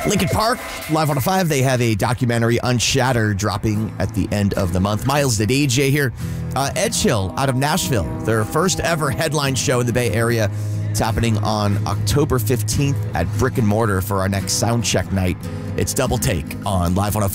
Lincoln Park, Live on a 5, they have a documentary, Unshattered, dropping at the end of the month. Miles the DJ here. Edge Hill out of Nashville, their first ever headline show in the Bay Area. It's happening on October 15th at Brick and Mortar for our next sound check night. It's Double Take on Live on a 5.